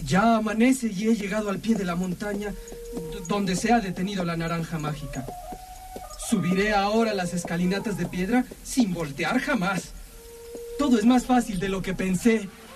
Ya amanece y he llegado al pie de la montaña donde se ha detenido la naranja mágica. Subiré ahora las escalinatas de piedra sin voltear jamás. Todo es más fácil de lo que pensé.